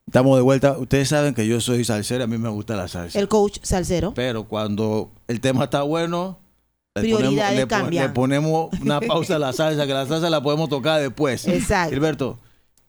Estamos de vuelta. Ustedes saben que yo soy salsero, a mí me gusta la salsa. El coach salsero. Pero cuando el tema está bueno, Prioridades cambian. le ponemos una pausa a la salsa, que la salsa la podemos tocar después. Exacto. Gilberto,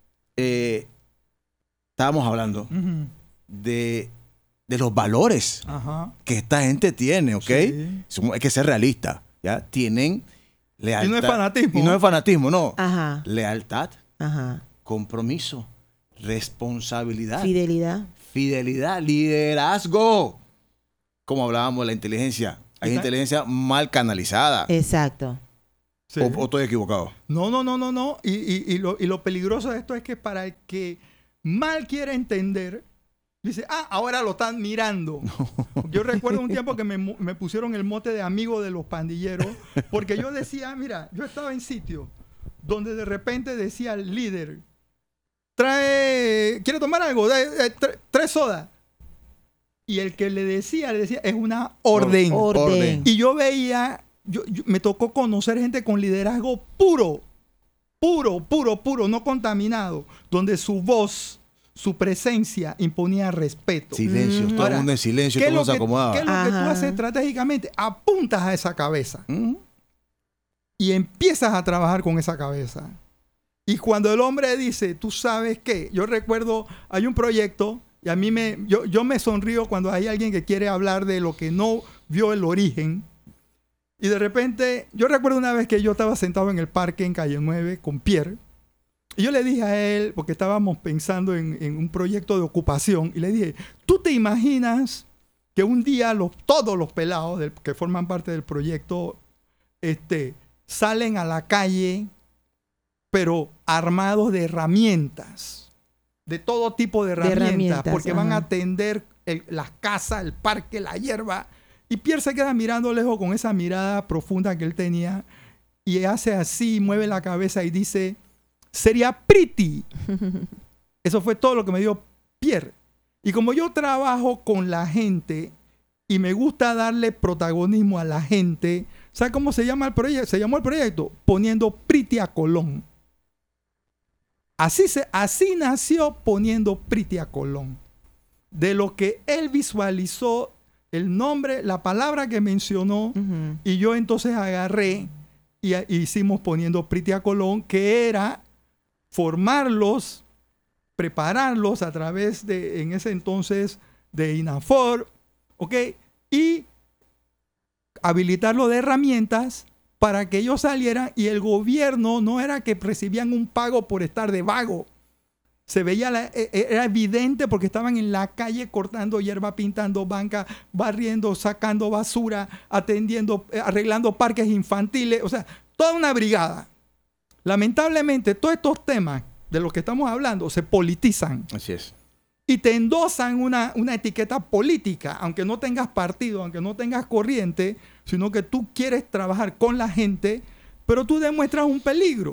estábamos hablando Ujú. de los valores Ajá. que esta gente tiene, ¿ok? Sí. Hay que ser realista, ¿ya? Tienen lealtad. Y no es fanatismo. Y no es fanatismo, no. Ajá. Lealtad, Ajá. compromiso, responsabilidad, Fidelidad. liderazgo. Como hablábamos de la inteligencia. Hay inteligencia mal canalizada. Exacto. Sí. ¿O estoy equivocado? No. Y lo peligroso de esto es que para el que mal quiere entender, dice, ahora lo están mirando. Yo recuerdo un tiempo que me pusieron el mote de amigo de los pandilleros, porque yo decía, mira, yo estaba en sitio donde de repente decía el líder, ¿quiere tomar algo? Trae soda. Y el que le decía, es una orden. Orden. Y yo veía, me tocó conocer gente con liderazgo puro, no contaminado, donde su voz, su presencia imponía respeto. Silencio, todo el mundo en silencio, todo el mundo se acomodaba. ¿Qué es lo que tú haces estratégicamente? Apuntas a esa cabeza y empiezas a trabajar con esa cabeza. Y cuando el hombre dice, ¿tú sabes qué? Yo recuerdo, hay un proyecto y a mí yo me sonrío cuando hay alguien que quiere hablar de lo que no vio el origen. Y de repente, yo recuerdo una vez que yo estaba sentado en el parque en Calle 9 con Pierre. Y yo le dije a él, porque estábamos pensando en un proyecto de ocupación, y le dije, ¿tú te imaginas que un día todos los pelados que forman parte del proyecto salen a la calle, pero armados de herramientas? De todo tipo de herramientas, porque van a atender las casas, el parque, la hierba. Y Pierre se queda mirando lejos con esa mirada profunda que él tenía y hace así, mueve la cabeza y dice, sería pretty. Eso fue todo lo que me dio Pierre. Y como yo trabajo con la gente y me gusta darle protagonismo a la gente, ¿sabe cómo se llama el proyecto? Se llamó el proyecto Poniendo Pretty a Colón. Así nació Poniendo Pretty a Colón. De lo que él visualizó, el nombre, la palabra que mencionó, y yo entonces agarré y hicimos Poniendo Pretty a Colón, que era formarlos, prepararlos a través de, en ese entonces, de INAFOR, ¿ok? Y habilitarlo de herramientas para que ellos salieran, y el gobierno no era que recibían un pago por estar de vago. Se veía, era evidente porque estaban en la calle cortando hierba, pintando banca, barriendo, sacando basura, atendiendo, arreglando parques infantiles, o sea, toda una brigada. Lamentablemente, todos estos temas de los que estamos hablando se politizan. Así es. Y te endosan una etiqueta política, aunque no tengas partido, aunque no tengas corriente, sino que tú quieres trabajar con la gente, pero tú demuestras un peligro.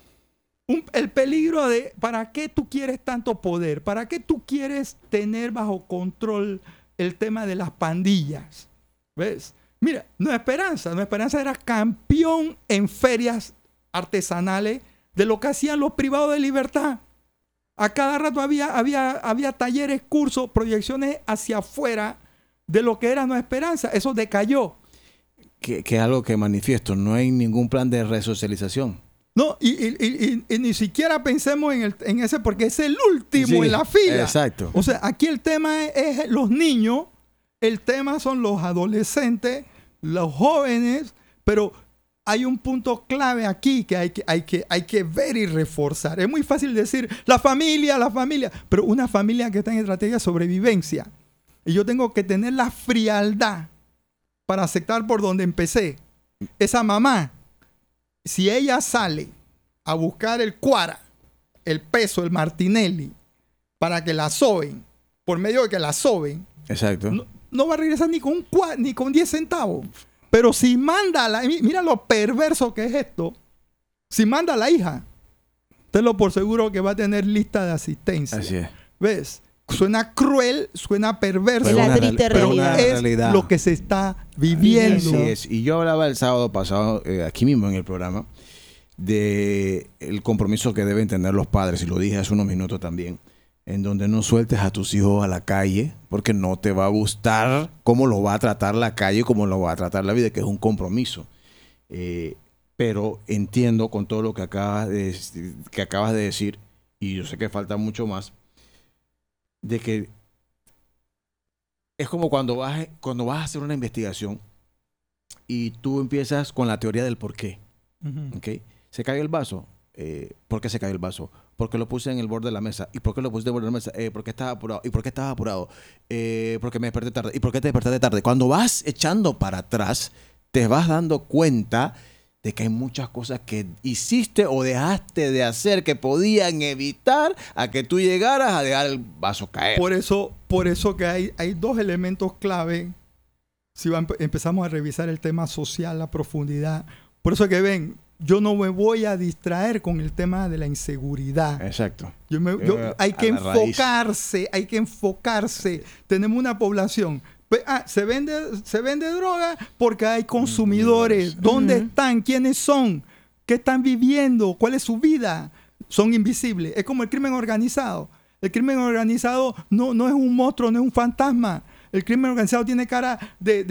El peligro de ¿para qué tú quieres tanto poder? ¿Para qué tú quieres tener bajo control el tema de las pandillas? ¿Ves? Mira, Nueva Esperanza era campeón en ferias artesanales de lo que hacían los privados de libertad. A cada rato había talleres, cursos, proyecciones hacia afuera de lo que era Nueva Esperanza. Eso decayó. Que es algo que manifiesto. No hay ningún plan de resocialización. No, y ni siquiera pensemos en ese, porque es el último en la fila. Exacto. O sea, aquí el tema es los niños, el tema son los adolescentes, los jóvenes, pero hay un punto clave aquí que hay que ver y reforzar. Es muy fácil decir la familia, pero una familia que está en estrategia de sobrevivencia. Y yo tengo que tener la frialdad para aceptar por donde empecé. Esa mamá, si ella sale a buscar el cuara, el peso, el Martinelli, para que la soben, por medio de que la soben, exacto, no va a regresar ni con 10 centavos. Pero si manda a la... Mira lo perverso que es esto. Si manda a la hija, tenlo por seguro que va a tener lista de asistencia. Así es. ¿Ves? Suena cruel, suena perverso. Es la triste realidad. Es lo que se está viviendo. Así es. Y yo hablaba el sábado pasado, aquí mismo en el programa, de el compromiso que deben tener los padres, y lo dije hace unos minutos también, en donde no sueltes a tus hijos a la calle, porque no te va a gustar cómo lo va a tratar la calle, cómo lo va a tratar la vida, que es un compromiso. Pero entiendo con todo lo que acabas de decir, y yo sé que falta mucho más, de que es como cuando vas a hacer una investigación y tú empiezas con la teoría del por qué. ¿Okay? ¿Se cayó el vaso? ¿Por qué se cayó el vaso? ¿Por qué lo puse en el borde de la mesa? ¿Y por qué lo puse en el borde de la mesa? ¿Por qué estaba apurado? ¿Y por qué estaba apurado? Porque me desperté tarde. ¿Y por qué te despertaste tarde? Cuando vas echando para atrás, te vas dando cuenta de que hay muchas cosas que hiciste o dejaste de hacer que podían evitar a que tú llegaras a dejar el vaso caer. Por eso que hay dos elementos clave si empezamos a revisar el tema social a profundidad. Por eso que ven, yo no me voy a distraer con el tema de la inseguridad. Exacto. Hay que enfocarse. Tenemos una población. Se vende droga porque hay consumidores. ¿Dónde están? ¿Quiénes son? ¿Qué están viviendo? ¿Cuál es su vida? Son invisibles. Es como el crimen organizado. El crimen organizado no es un monstruo, no es un fantasma. El crimen organizado tiene cara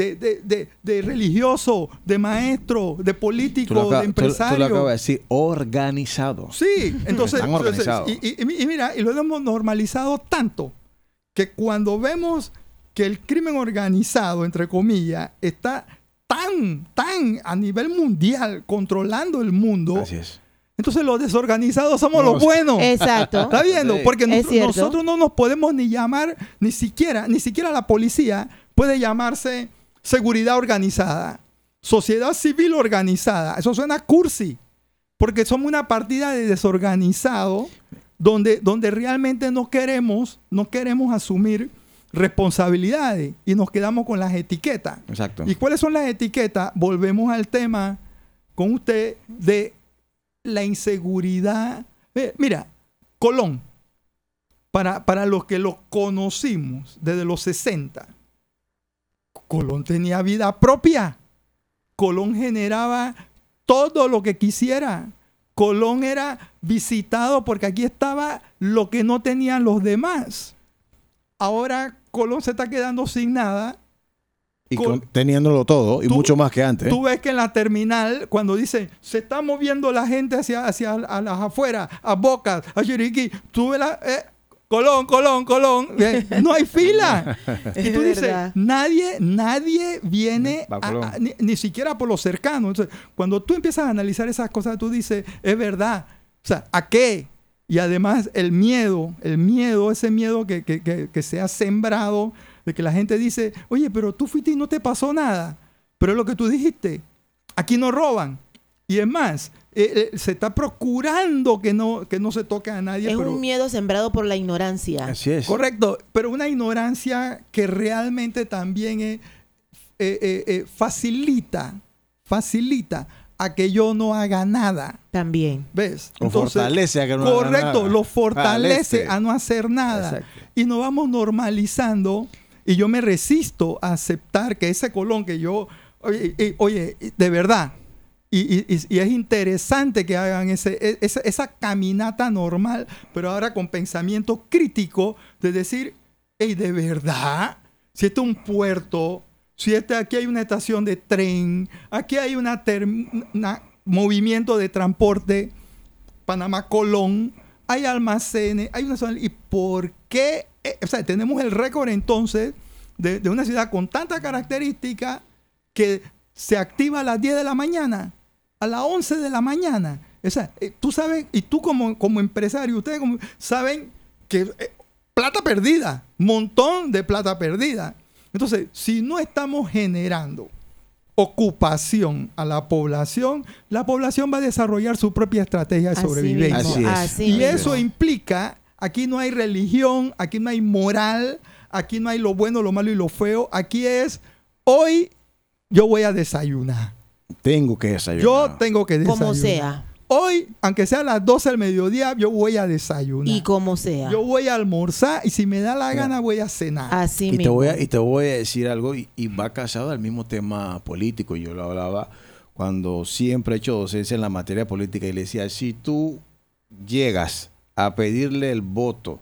de religioso, de maestro, de político, de empresario. Tú lo acabas de decir, organizado. Sí, entonces, están organizados. Y mira, y lo hemos normalizado tanto que cuando vemos que el crimen organizado, entre comillas, está tan a nivel mundial controlando el mundo. Así es. Entonces los desorganizados somos los buenos. Exacto. ¿Está viendo? Sí. Porque Nosotros nosotros no nos podemos ni llamar, ni siquiera la policía puede llamarse seguridad organizada, sociedad civil organizada. Eso suena cursi, porque somos una partida de desorganizado donde realmente no queremos asumir responsabilidades y nos quedamos con las etiquetas. Exacto. ¿Y cuáles son las etiquetas? Volvemos al tema con usted de la inseguridad. Mira, Colón, para los que lo conocimos desde los 60, Colón tenía vida propia. Colón generaba todo lo que quisiera. Colón era visitado porque aquí estaba lo que no tenían los demás. Ahora Colón se está quedando sin nada. Y teniéndolo todo, y mucho más que antes. Tú ves que en la terminal, cuando dice, se está moviendo la gente hacia a las afueras, a Bocas, a Chiriquí, tú ves Colón, no hay fila. Y tú dices, nadie viene, ni siquiera por lo cercano. Entonces, cuando tú empiezas a analizar esas cosas, tú dices, es verdad. O sea, ¿a qué? Y además el miedo, ese miedo que se ha sembrado, de que la gente dice, oye, pero tú fuiste y no te pasó nada. Pero es lo que tú dijiste. Aquí no roban. Y es más, se está procurando que no se toque a nadie. Es pero un miedo sembrado por la ignorancia. Así es. Correcto. Pero una ignorancia que realmente también facilita a que yo no haga nada. También. ¿Ves? Entonces, fortalece a que no haga nada. Correcto, lo fortalece a no hacer nada. Exacto. Y nos vamos normalizando. Y yo me resisto a aceptar que ese Colón que yo... Oye, de verdad. Y es interesante que hagan esa caminata normal, pero ahora con pensamiento crítico de decir, hey, de verdad, si esto es un puerto, si aquí hay una estación de tren, aquí hay un movimiento de transporte, Panamá-Colón, hay almacenes, hay una zona... ¿Y por qué? O sea, tenemos el récord entonces de una ciudad con tanta característica que se activa a las 10 de la mañana, a las 11 de la mañana. O sea, tú sabes, y tú como empresario, ustedes saben que plata perdida, montón de plata perdida. Entonces, si no estamos generando ocupación a la población va a desarrollar su propia estrategia de sobrevivencia. Así es. Y eso implica, aquí no hay religión, aquí no hay moral, aquí no hay lo bueno, lo malo y lo feo. Aquí es, hoy yo voy a desayunar. Tengo que desayunar. Yo tengo que desayunar. Como sea. Hoy, aunque sea a las 12 del mediodía, yo voy a desayunar. Y como sea. Yo voy a almorzar y si me da la gana voy a cenar. Así y mismo. te voy a decir algo y va casado al mismo tema político. Yo lo hablaba cuando siempre he hecho docencia en la materia política y le decía, si tú llegas a pedirle el voto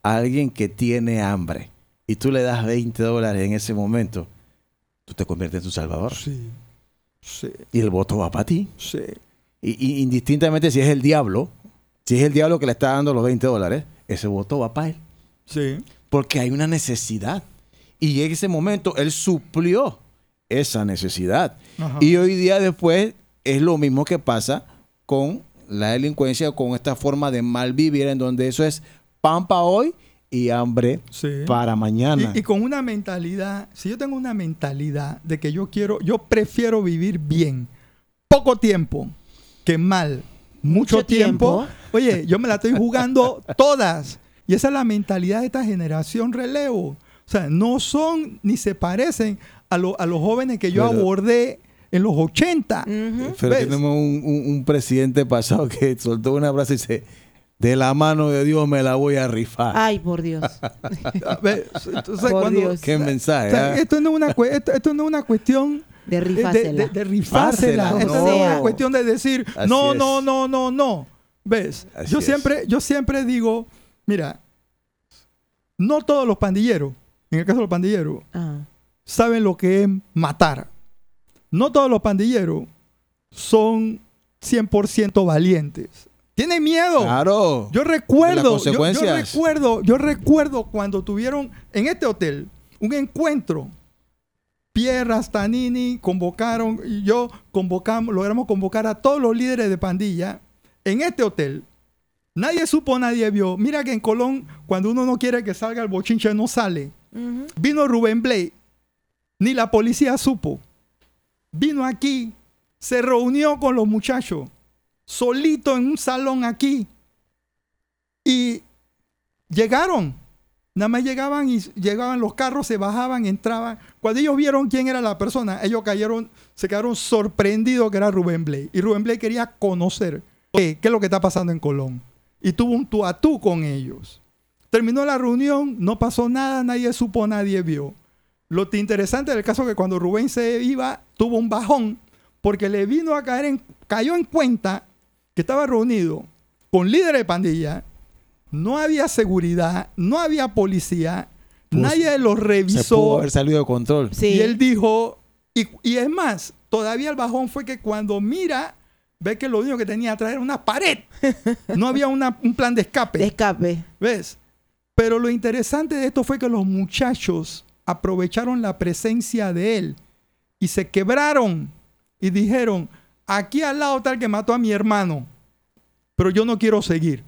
a alguien que tiene hambre y tú le das $20 en ese momento, tú te conviertes en tu salvador. Sí. Sí. Y el voto va para ti. Sí. Y indistintamente si es el diablo que le está dando los $20, ese voto va para él. Sí. Porque hay una necesidad. Y en ese momento él suplió esa necesidad. Ajá. Y hoy día después es lo mismo que pasa con la delincuencia, con esta forma de mal vivir, en donde eso es pan para hoy y hambre Sí. para mañana. Y con una mentalidad, si yo tengo una mentalidad de que yo prefiero vivir bien, poco tiempo, que mal, mucho tiempo. Oye, yo me la estoy jugando todas. Y esa es la mentalidad de esta generación relevo. O sea, no son ni se parecen a los jóvenes que yo abordé en los 80. Ujú. Pero ¿Ves? tenemos un presidente pasado que soltó una frase y dice, de la mano de Dios me la voy a rifar. Ay, por Dios. ¿Ves? Entonces, Por Dios. Qué mensaje. o sea, ¿eh? esto no es una cuestión De rifársela. de rifársela. Fársela, Esto no. no es una cuestión de decir, Así no, es. no, no, no, no. ¿Ves? Así Yo es. siempre digo, mira, no todos los pandilleros, en el caso de los pandilleros, Ah. saben lo que es matar. No todos los pandilleros son 100% valientes. Tienen miedo. Claro. Yo De las recuerdo, consecuencias. yo recuerdo cuando tuvieron en este hotel un encuentro. Pierre Rastanini convocaron y yo logramos convocar a todos los líderes de pandilla en este hotel. Nadie supo, nadie vio. Mira que en Colón, cuando uno no quiere que salga el bochinche, no sale. Ujú. Vino Rubén Blade, ni la policía supo. Vino aquí, se reunió con los muchachos, solito en un salón aquí. Y llegaron. Nada más llegaban y llegaban los carros, se bajaban, entraban. Cuando ellos vieron quién era la persona, ellos se quedaron sorprendidos que era Rubén Blade. Y Rubén Blade quería conocer qué es lo que está pasando en Colón. Y tuvo un tú a tú con ellos. Terminó la reunión, no pasó nada, nadie supo, nadie vio. Lo interesante del caso es que cuando Rubén se iba, tuvo un bajón, porque le vino a cayó en cuenta que estaba reunido con líderes de pandilla, no había seguridad, no había policía, Pues, nadie los Se pudo revisó. haber salido de control. Sí. Y él dijo, y es más, todavía el bajón fue que cuando mira, ve que lo único que tenía atrás era una pared. No había un plan de escape. De escape. ¿Ves? Pero lo interesante de esto fue que los muchachos aprovecharon la presencia de él y se quebraron y dijeron, aquí al lado está el que mató a mi hermano, pero yo no quiero seguir.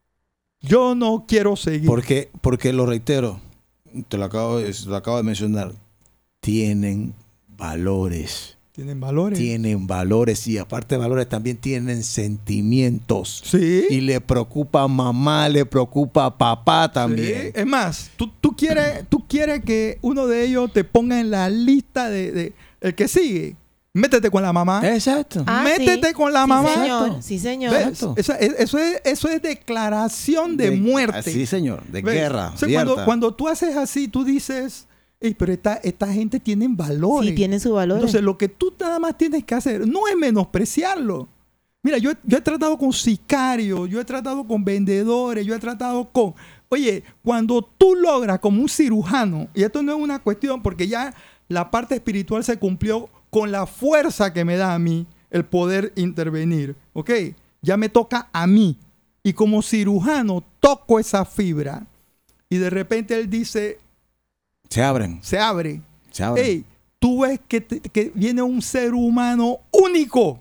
Yo no quiero seguir. Porque lo reitero, te lo acabo de mencionar, tienen valores. Tienen valores. Tienen valores y aparte de valores también tienen sentimientos. Sí. Y le preocupa a mamá, le preocupa a papá también. Sí. Es más, tú quieres que uno de ellos te ponga en la lista de el que sigue. Métete con la mamá. Exacto. Ah, Métete sí. con la Sí, mamá. señor. Sí, señor. ¿Ves? Exacto. Eso es declaración de muerte. Sí, señor. De ¿Ves? guerra. O sea, abierta. cuando tú haces así, tú dices, "Ey, pero esta gente tiene valores. Sí, tiene sus valores. Entonces, lo que tú nada más tienes que hacer no es menospreciarlo. Mira, yo he tratado con sicarios, yo he tratado con vendedores, yo he tratado con... Oye, cuando tú logras como un cirujano, y esto no es una cuestión porque ya la parte espiritual se cumplió con la fuerza que me da a mí el poder intervenir, ¿ok? Ya me toca a mí. Y como cirujano toco esa fibra. Y de repente él dice, Se abren. se abre. Se abren. Hey, tú ves que viene un ser humano único,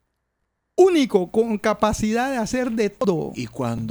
con capacidad de hacer de todo. Y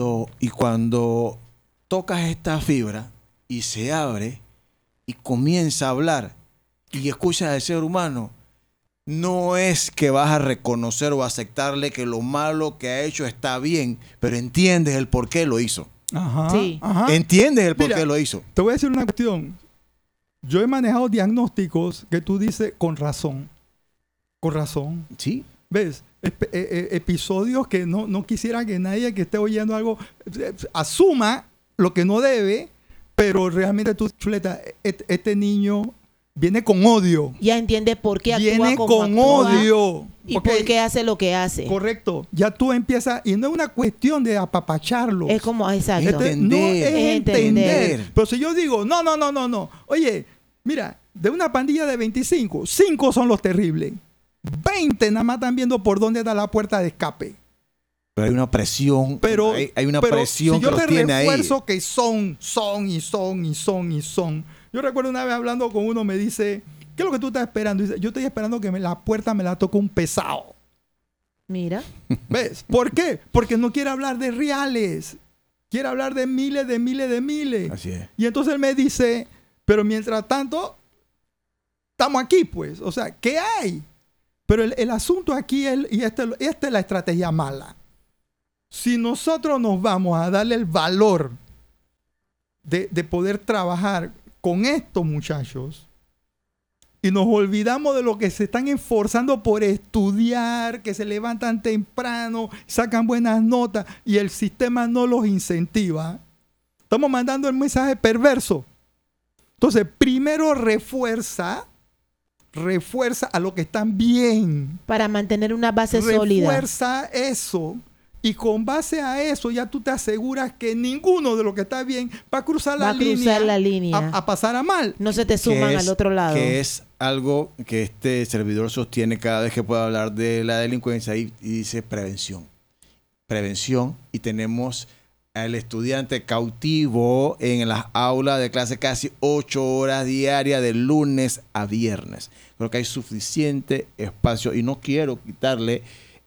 cuando tocas esta fibra y se abre y comienza a hablar y escuchas al ser humano, no es que vas a reconocer o aceptarle que lo malo que ha hecho está bien, pero entiendes el por qué lo hizo. Ajá, Sí. ajá. Entiendes el por Mira, qué lo hizo. Te voy a decir una cuestión. Yo he manejado diagnósticos que tú dices con razón. Con razón. Sí. ¿Ves? Episodios que no quisiera que nadie que esté oyendo algo asuma lo que no debe, pero realmente tú, chuleta, este niño viene con odio. Ya entiende por qué actúa Viene como con actúa. odio. ¿Y Ok, por qué hace lo que hace? correcto. Ya tú empiezas, y no es una cuestión de apapacharlos. Es como, exacto. No es entender. Entender. Pero si yo digo, no. Oye, mira, de una pandilla de 25, 5 son los terribles. 20 nada más están viendo por dónde está la puerta de escape. Pero hay una presión. Pero hay una pero presión si que yo los te tiene ahí. refuerzo que son. Yo recuerdo una vez hablando con uno, me dice, ¿qué es lo que tú estás esperando? Dice, yo estoy esperando que la puerta me la toque un pesado. Mira. ¿Ves? ¿Por qué? Porque no quiere hablar de reales. Quiere hablar de miles. Así es. Y entonces él me dice, pero mientras tanto, estamos aquí, pues. O sea, ¿qué hay? Pero el asunto aquí, esta es la estrategia mala. Si nosotros nos vamos a darle el valor de poder trabajar con estos muchachos y nos olvidamos de lo que se están esforzando por estudiar, que se levantan temprano, sacan buenas notas y el sistema no los incentiva, estamos mandando el mensaje perverso. Entonces, primero refuerza a los que están bien. Para mantener una base sólida. Refuerza eso. Y con base a eso ya tú te aseguras que ninguno de los que está bien va a cruzar la línea. A pasar a mal. No se te suman al otro lado. Que es algo que este servidor sostiene cada vez que puede hablar de la delincuencia y dice prevención. Prevención. Y tenemos al estudiante cautivo en las aulas de clase casi 8 horas diarias de lunes a viernes. Creo que hay suficiente espacio y no quiero quitarle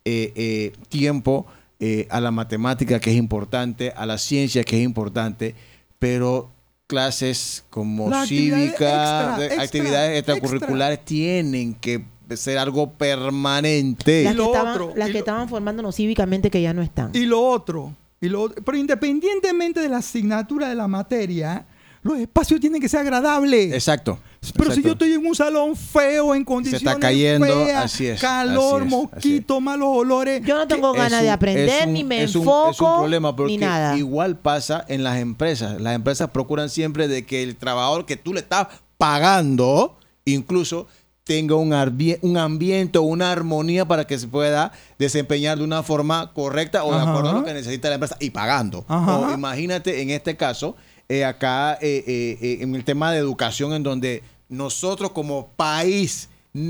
tiempo a la matemática, que es importante, a la ciencia, que es importante, pero clases como cívica, actividades extracurriculares tienen que ser algo permanente. Las que estaban formándonos cívicamente que ya no están. Y lo otro, pero independientemente de la asignatura de la materia, los espacios tienen que ser agradables. Exacto. Pero si yo estoy en un salón feo, en condiciones se está cayendo, feas, así es, calor, mosquitos, malos olores. Yo no tengo ganas de aprender, ni me enfoco, es un problema porque ni nada. Igual pasa en las empresas. Las empresas procuran siempre de que el trabajador que tú le estás pagando, incluso tenga un ambiente o una armonía para que se pueda desempeñar de una forma correcta o de acuerdo a lo que necesita la empresa y pagando. O imagínate en este caso, acá en el tema de educación, en donde nosotros como país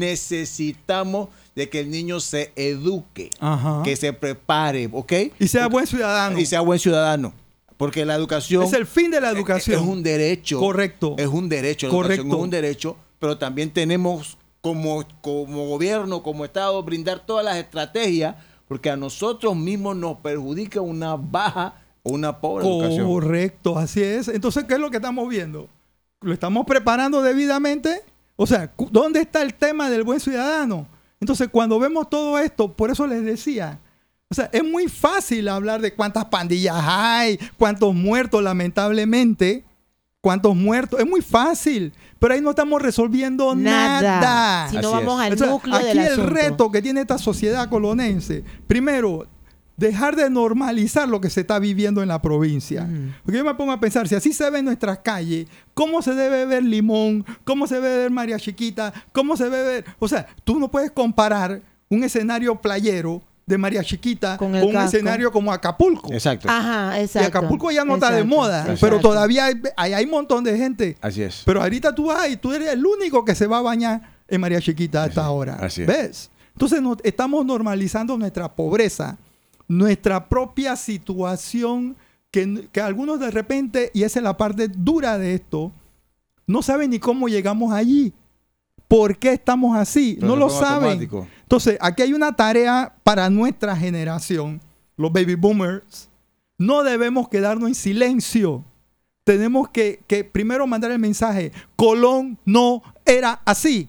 necesitamos de que el niño se eduque, que se prepare, ¿ok? Y sea buen ciudadano. Y sea buen ciudadano. Porque la educación... Es el fin de la educación. Es un derecho. Correcto. Es un derecho. La educación es un derecho, pero también tenemos como gobierno, como Estado, brindar todas las estrategias, porque a nosotros mismos nos perjudica una baja o una pobre educación. Correcto, así es. Entonces, ¿qué es lo que estamos viendo? ¿Lo estamos preparando debidamente? O sea, ¿dónde está el tema del buen ciudadano? Entonces, cuando vemos todo esto, por eso les decía, o sea, es muy fácil hablar de cuántas pandillas hay, cuántos muertos, lamentablemente, cuántos muertos. Es muy fácil, pero ahí no estamos resolviendo nada. Si no vamos al núcleo del asunto. Aquí el reto que tiene esta sociedad colonense, primero, dejar de normalizar lo que se está viviendo en la provincia. Porque yo me pongo a pensar, si así se ve en nuestras calles, ¿cómo se debe ver Limón? ¿Cómo se debe ver María Chiquita? ¿Cómo se debe ver? O sea, tú no puedes comparar un escenario playero de María Chiquita con un escenario como Acapulco. Exacto. Ajá, exacto. Y Acapulco ya no está de moda, pero todavía hay un montón de gente. Así es. Pero ahorita tú vas y tú eres el único que se va a bañar en María Chiquita hasta ahora. Así es. ¿Ves? Entonces estamos normalizando nuestra pobreza, nuestra propia situación, que algunos de repente, y esa es la parte dura de esto, no saben ni cómo llegamos allí. ¿Por qué estamos así? No lo saben. Automático. Entonces, aquí hay una tarea para nuestra generación, los baby boomers. No debemos quedarnos en silencio. Tenemos que primero mandar el mensaje. Colón no era así.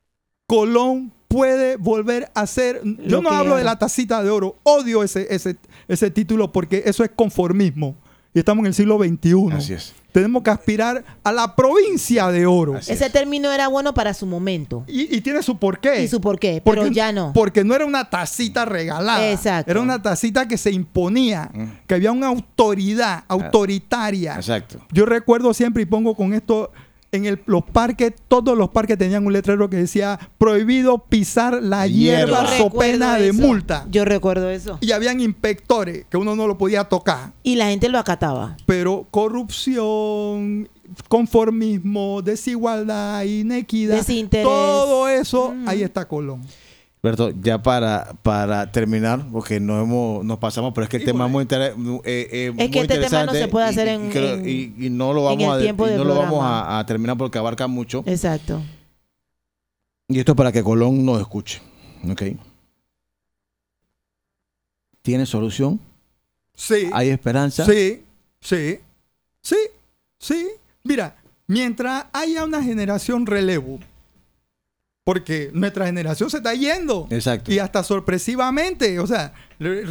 Colón puede volver a ser... Yo no hablo de la tacita de oro. Odio ese título porque eso es conformismo. Y estamos en el siglo XXI. Así es. Tenemos que aspirar a la provincia de oro. Ese término era bueno para su momento. Y tiene su porqué. Y su porqué, pero ya no. Porque no era una tacita regalada. Exacto. Era una tacita que se imponía, que había una autoridad autoritaria. Exacto. Yo recuerdo siempre, y pongo con esto los parques, todos los parques tenían un letrero que decía prohibido pisar la hierba so pena de multa. Yo recuerdo eso. Y habían inspectores que uno no lo podía tocar. Y la gente lo acataba. Pero corrupción, conformismo, desigualdad, inequidad, desinterés, todo eso, ahí está Colón. Alberto, ya para terminar, porque nos pasamos, pero es que el tema es muy interesante. Es que este tema no se puede hacer y no lo vamos a terminar porque abarca mucho. Exacto. Y esto es para que Colón nos escuche. ¿Ok? ¿Tiene solución? Sí. ¿Hay esperanza? Sí. Mira, mientras haya una generación relevo, porque nuestra generación se está yendo. Exacto. Y hasta sorpresivamente. O sea,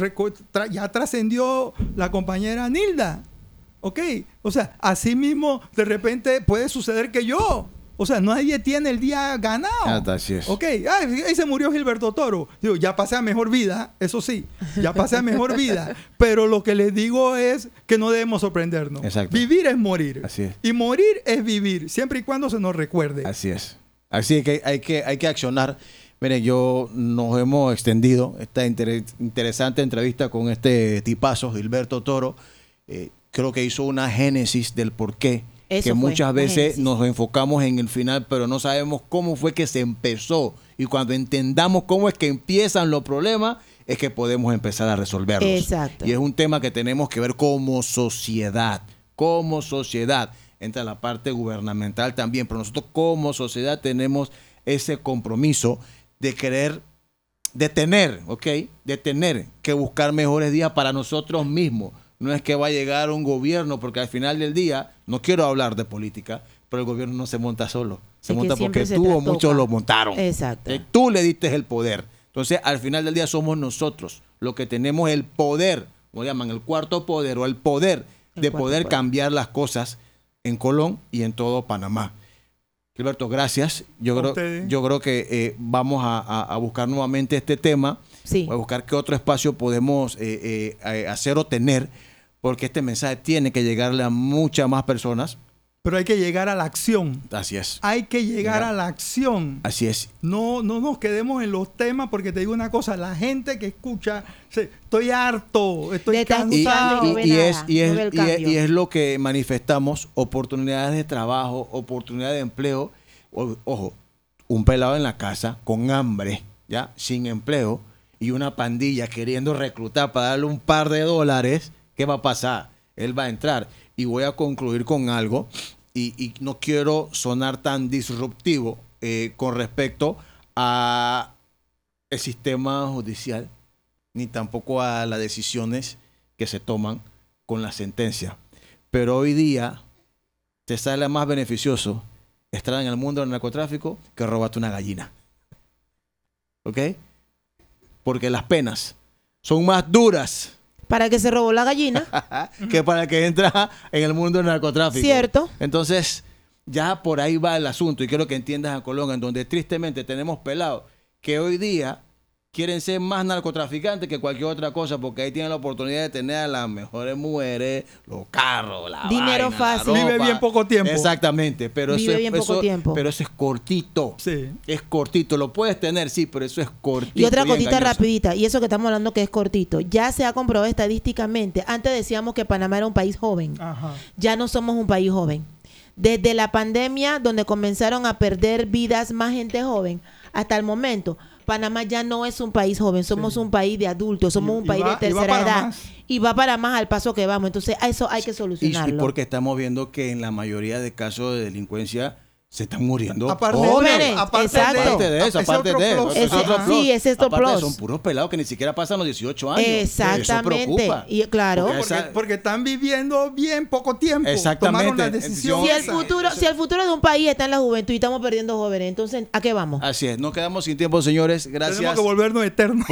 ya trascendió la compañera Nilda. ¿Ok? O sea, así mismo de repente puede suceder que yo. O sea, nadie tiene el día ganado. Así es. ¿Ok? Ahí se murió Gilberto Toro. Digo, ya pasé a mejor vida. Eso sí, ya pasé a mejor vida. Pero lo que les digo es que no debemos sorprendernos. Exacto. Vivir es morir. Así es. Y morir es vivir, siempre y cuando se nos recuerde. Así es. Así que hay que accionar. Miren, nos hemos extendido esta interesante entrevista con este tipazo, Gilberto Toro. Creo que hizo una génesis del porqué. Que muchas veces nos enfocamos en el final, pero no sabemos cómo fue que se empezó. Y cuando entendamos cómo es que empiezan los problemas, es que podemos empezar a resolverlos. Exacto. Y es un tema que tenemos que ver como sociedad. Como sociedad. Entra la parte gubernamental también, pero nosotros como sociedad tenemos ese compromiso de querer, de tener que buscar mejores días para nosotros mismos. No es que va a llegar un gobierno, porque al final del día, no quiero hablar de política, pero el gobierno no se monta solo. Se monta porque tú o muchos lo montaron. Exacto. Tú le diste el poder. Entonces, al final del día somos nosotros los que tenemos el poder, como llaman, el cuarto poder o el poder de poder cambiar las cosas en Colón y en todo Panamá. Gilberto, gracias. Yo creo que vamos a buscar nuevamente este tema. Sí. A buscar qué otro espacio podemos hacer o tener, porque este mensaje tiene que llegarle a muchas más personas. Pero hay que llegar a la acción. Así es. Hay que llegar a la acción. Así es. No nos quedemos en los temas, porque te digo una cosa, la gente que escucha, estoy harto, estoy cansado. Y es lo que manifestamos, oportunidades de trabajo, oportunidades de empleo. Ojo, un pelado en la casa con hambre, ya, sin empleo, y una pandilla queriendo reclutar para darle un par de dólares, ¿qué va a pasar? Él va a entrar. Y voy a concluir con algo. Y no quiero sonar tan disruptivo con respecto a el sistema judicial, ni tampoco a las decisiones que se toman con la sentencia. Pero hoy día te sale más beneficioso estar en el mundo del narcotráfico que robarte una gallina. ¿Ok? Porque las penas son más duras para que se robó la gallina que para que entra en el mundo del narcotráfico. Cierto. Entonces, ya por ahí va el asunto, y quiero que entiendas a Colón, en donde tristemente tenemos pelados que hoy día quieren ser más narcotraficantes que cualquier otra cosa, porque ahí tienen la oportunidad de tener a las mejores mujeres, los carros, la dinero vaina, fácil. la ropa. Vive bien poco tiempo. Exactamente, pero pero eso es cortito. Sí. Es cortito. Lo puedes tener, sí, pero eso es cortito. Y otra cosita rapidita, y eso que estamos hablando que es cortito. Ya se ha comprobado estadísticamente. Antes decíamos que Panamá era un país joven. Ajá. Ya no somos un país joven. Desde la pandemia, donde comenzaron a perder vidas más gente joven, hasta el momento, Panamá ya no es un país joven, somos un país de adultos, somos un país de tercera edad. Y va para más al paso que vamos. Entonces, a eso hay que solucionarlo. Y porque estamos viendo que en la mayoría de casos de delincuencia se están muriendo jóvenes. Aparte de eso. Sí, es esto plus. Son puros pelados que ni siquiera pasan los 18 años. Exactamente. Eso preocupa. Y claro. Porque están viviendo bien poco tiempo. Exactamente. Tomaron la decisión. Si el futuro de un país está en la juventud y estamos perdiendo jóvenes, entonces, ¿a qué vamos? Así es. Nos quedamos sin tiempo, señores. Gracias. Tenemos que volvernos eternos.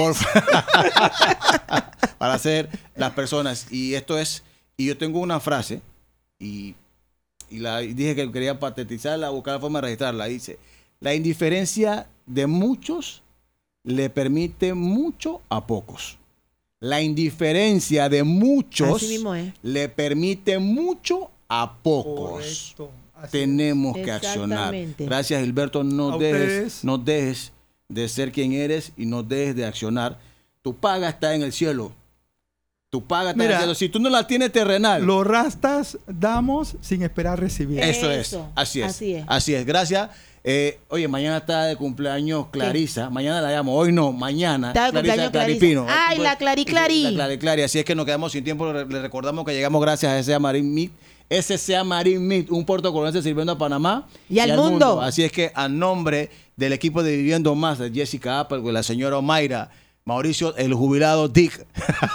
Para ser las personas. Y yo tengo una frase y dije que quería patenizarla, buscar la forma de registrarla. Dice: la indiferencia de muchos le permite mucho a pocos. La indiferencia de muchos le permite mucho a pocos. Correcto. tenemos que accionar. Exactamente. Gracias, Gilberto. No A dejes ustedes. de ser quien eres y no dejes de accionar. Tu paga está en el cielo. Tu paga está en el cielo. Si tú no la tienes terrenal. Los rastas damos sin esperar recibir. Eso es. Así es. Gracias. Oye, mañana está de cumpleaños Clarisa. Mañana la llamo. Hoy no, mañana. Está de cumpleaños Claripino. Ay, la Clari. La Clari. Así es que nos quedamos sin tiempo. Le recordamos que llegamos gracias a SCA Marine Meat. SCA Marine Meat, un puerto sirviendo a Panamá y al mundo. Así es que a nombre del equipo de Viviendo Más, de Jessica Apple, la señora Omaira, Mauricio, el jubilado Dick.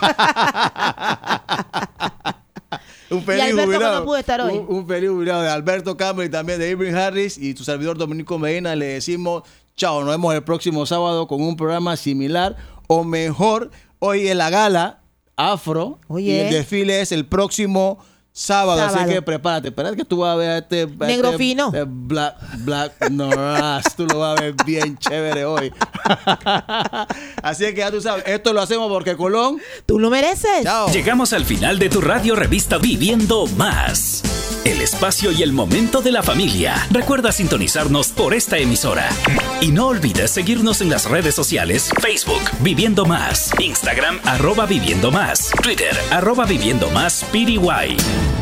Un feliz y Alberto, jubilado. que no pudo estar hoy. Un feliz jubilado de Alberto Campbell y también de Irving Harris y tu servidor Dominico Medina. Le decimos chao, nos vemos el próximo sábado con un programa similar o mejor. Hoy en la gala afro. Oye. Y el desfile es el próximo sábado. Así que prepárate. Espera que tú vas a ver a este negro fino. Black Norris. Tú lo vas a ver bien chévere hoy. Así que ya tú sabes, esto lo hacemos porque Colón, tú lo mereces. Chao. Llegamos al final de tu radio revista Viviendo Más. El espacio y el momento de la familia. Recuerda sintonizarnos por esta emisora. Y no olvides seguirnos en las redes sociales: Facebook, Viviendo Más, Instagram, @Viviendo Más, Twitter, @Viviendo Más PDY.